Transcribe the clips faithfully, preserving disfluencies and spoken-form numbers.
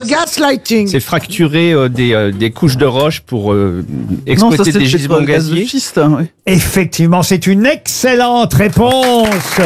gaslighting. C'est fracturer euh, des, euh, des couches de roche pour euh, exploiter non, ça, des gisements gaziers. Schiste, hein, oui. Effectivement, c'est une excellente réponse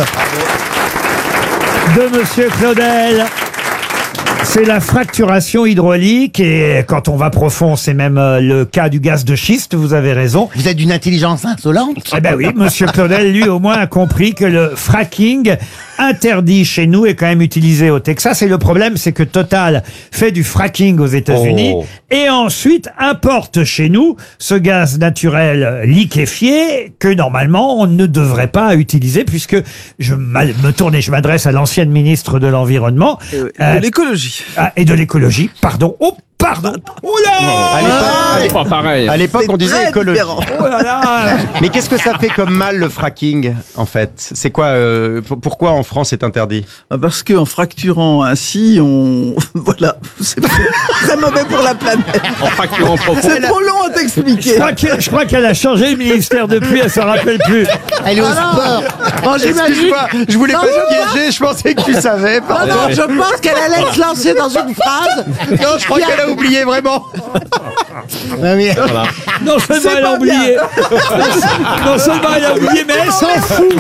de Monsieur Claudel. C'est la fracturation hydraulique et quand on va profond, c'est même euh, le cas du gaz de schiste, vous avez raison. Vous êtes d'une intelligence insolente. Eh ben oui, Monsieur Claudel, lui au moins a compris que le fracking interdit chez nous est quand même utilisé au Texas et le problème c'est que Total fait du fracking aux États-Unis Oh. et ensuite importe chez nous ce gaz naturel liquéfié que normalement on ne devrait pas utiliser puisque je m'al- me tourne et je m'adresse à l'ancienne ministre de l'Environnement Euh, euh, de l'écologie. ah, et de l'écologie, pardon. Oh, pardon. Oh là À l'époque, C'est pas pareil. à l'époque, on disait Très écologie. différent. Oh là là. Mais qu'est-ce que ça fait comme mal le fracking, en fait? C'est quoi, euh, p- pourquoi en France c'est interdit? Ah, parce qu'en fracturant ainsi, on... voilà, c'est très mauvais pour la planète. En fracturant profond. C'est trop long à Je t'expliquer. crois que- je crois qu'elle a changé le ministère depuis, elle se rappelle plus. Elle est au sport. Bon, j'imagine. Excuse-moi, je voulais Non, pas non, te piéger, je pensais que tu savais. Non, pardon. non, je pense qu'elle allait se lancer dans une phrase. Non, je crois qu'elle a oublié, vraiment. Ouais, oui. Non seulement C'est elle a pas bien. oublié, non seulement elle a oublié, mais elle s'en fout.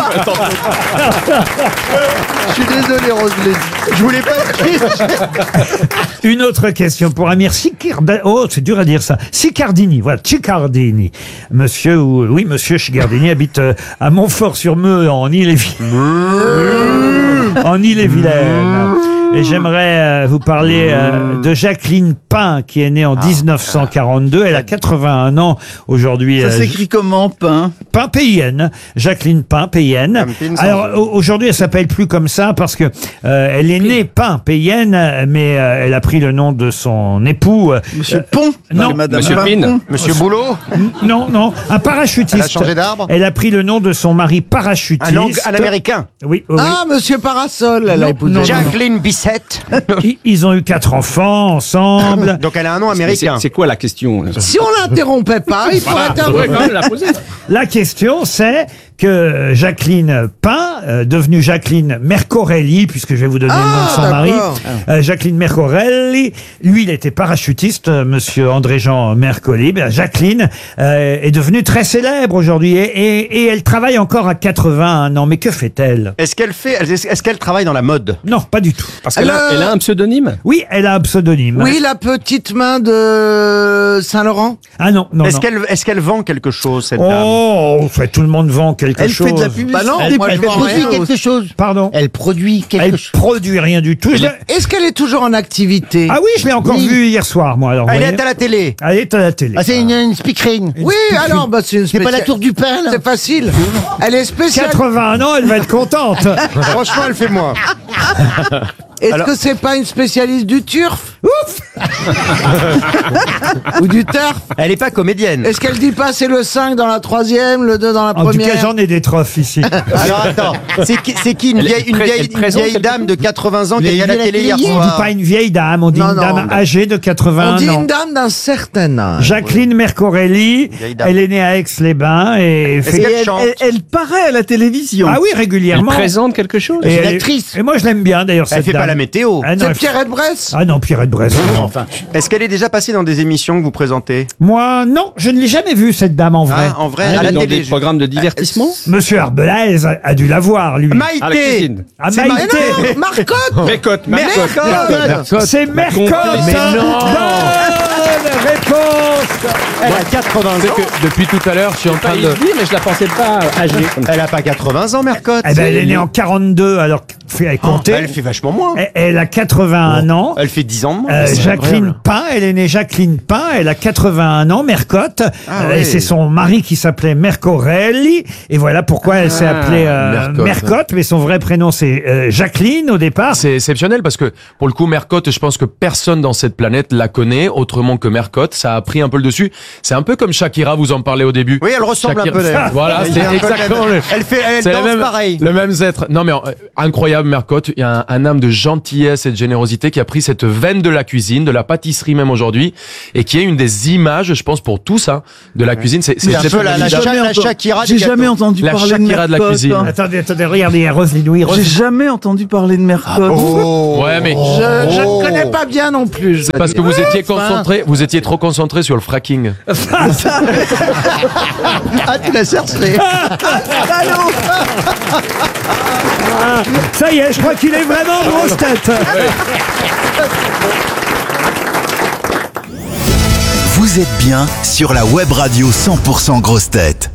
Je suis désolé, Roselyne. Je voulais pas te piéger. Une autre question pour Amir Sicardini. Oh, c'est dur à dire ça. Sicardini, voilà, Ciccardini. Monsieur, ou, oui, monsieur Sicardini habite euh, à Montfort-sur-Meux, en Ille-et-Vilaine. en Ille-et-Vilaine. Et j'aimerais euh, vous parler euh, de Jacqueline Pain, qui est née en dix-neuf cent quarante-deux. Elle a quatre-vingt-un ans aujourd'hui. Ça euh, s'écrit comment, pain? Pain P I N, Jacqueline Pain P I N. Campine, sans Alors jeu. au- aujourd'hui elle s'appelle plus comme ça parce que euh, elle est née Pain P I N, mais euh, elle a pris le nom de son époux. euh, Monsieur euh, Pont? non, Madame Monsieur Pin. Pin. Monsieur Boulot, non, non, un parachutiste. elle a changé d'arbre? Elle a pris le nom de son mari parachutiste. Un, ang- un américain. Oui, oui. Ah, Monsieur Parasol, elle Non, a épousé. non, non. Jacqueline Bissette. Ils, ils ont eu quatre enfants ensemble. Donc elle a un nom Mais c'est- américain. C'est quoi la question? Si on l'interrompait pas, il pourrait Voilà, on pourrait quand même la poser. La question, c'est que Jacqueline Pain, euh, devenue Jacqueline Mercorelli, puisque je vais vous donner le nom de son Ah, mari, d'accord. euh, Jacqueline Mercorelli, lui, il était parachutiste, euh, monsieur André-Jean Mercolli. Ben, Jacqueline euh, est devenue très célèbre aujourd'hui et, et, et elle travaille encore à quatre-vingt-un ans. Mais que fait-elle? Est-ce qu'elle fait, est-ce qu'elle travaille dans la mode? Non, pas du tout. Parce qu'elle a, Elle, euh, elle a un pseudonyme. Oui, elle a un pseudonyme. Oui, la petite main de Saint-Laurent. Ah non, non, Est-ce non. qu'elle, est-ce qu'elle vend quelque chose, cette dame? Oh, fait, tout le monde vend quelque Elle chose. fait de la publicité. Bah non, Elle- moi, elle je fait vends de la Produit rien. quelque chose. Pardon. Elle produit quelque Elle chose. produit rien du tout. Je l'ai- Est-ce qu'elle est toujours en activité? Ah oui, je l'ai encore Oui. vue hier soir, moi. Alors, Elle vous voyez. est à la télé. Elle est à la télé. Ah, c'est une, une speakerine. Oui, alors, bah, c'est une C'est pas la spéciale- tour du pain, là. C'est facile. Elle est spéciale. quatre-vingt-un ans, elle va être contente. Franchement, elle fait moins. Est-ce Alors- que c'est pas une spécialiste du turf? Ou du turf? Elle est pas comédienne. Est-ce qu'elle dit pas c'est le cinq dans la troisième, le deux dans la En tout première? cas, j'en ai des trophes ici. Alors attends, c'est qui, c'est qui une Elle est vieille, une pré- vieille, elle une présente vieille quelque dame de quatre-vingts ans Vous qui est avez à la vu la télé hier télé? On dit soir? pas une vieille dame, on dit Non, une non, dame non. âgée de On quatre-vingt-un dit ans. une dame d'un certain âge. Jacqueline Mercorelli, Vieille dame. elle est née à Aix-les-Bains et Est-ce fait... qu'elle Elle, chante? elle- elle paraît à la télévision. Ah oui, Elle régulièrement. présente quelque chose. Et C'est une elle est- actrice. Et moi, je l'aime bien d'ailleurs, Elle cette fait pas dame. la météo. Ah non, C'est elle- Pierrette Bresse? Ah non, Pierrette Bresse. non. Enfin, Est-ce qu'elle est déjà passée dans des émissions que vous présentez? Moi, non, je ne l'ai jamais vue, cette dame, en vrai. Ah, en vrai, Elle à est la dans télé. des programmes de divertissement. Monsieur Arbelaise a, a dû la voir, lui. À la Maïté. cuisine. Ah, c'est Maïté. Mais non, Marcotte! Mécotte, Mercotte. C'est Mercotte. Mais non. Bonne réponse. Elle a quatre-vingts C'est ans. que depuis tout à l'heure, je suis en train Pas de. dit, mais je la pensais pas âgée. comme ça. Elle a pas quatre-vingts ans, Mercotte. Eh ben, elle est née en quarante-deux, alors fait à compter. Elle fait vachement moins. Elle- Elle a quatre-vingt-un ans. Elle fait dix ans de moins. Euh, C'est Jacqueline incroyable. Pain, elle est née Jacqueline Pain, elle a quatre-vingt-un ans, Mercotte, Ah Euh, ouais. et c'est son mari qui s'appelait Mercorelli, et voilà pourquoi elle s'est Ah, appelée euh, Mercotte. Mercotte, mais son vrai prénom c'est euh, Jacqueline au départ. C'est exceptionnel parce que pour le coup, Mercotte, je pense que personne dans cette planète la connaît autrement que Mercotte. Ça a pris un peu le dessus. C'est un peu comme Shakira, vous en parlez au début. Oui, elle ressemble Shakira- un peu d'ailleurs. Voilà, Elle c'est fait un peu exactement le- le. Elle fait, elle C'est le danse même, pareil. le même être. Non mais euh, incroyable. incroyable, Mercotte. Il y a un, un âme de gentillesse et de générosité qui a pris cette veine de la cuisine, de la pâtisserie même aujourd'hui, et qui est une des images, je pense, pour tous, hein, de la cuisine. C'est, C'est un c'est peu la, la, J'ai Sha- jamais la entendu- Shakira J'ai des jamais gâteaux. entendu La parler Shakira de la Mercotte, cuisine. hein. Attendez, attendez, regardez, il y a Roselyne, oui, J'ai Roselyne. jamais entendu parler de Mercotte. Ouais, mais Je, je ne connais pas bien non plus. je dois parce que dire. vous étiez concentré, vous étiez trop concentré sur le fracking. Ah, tu l'as cherché. Ça y est, je crois qu'il est vraiment grosse tête. Vous êtes bien sur la web radio cent pour cent Grosses Têtes.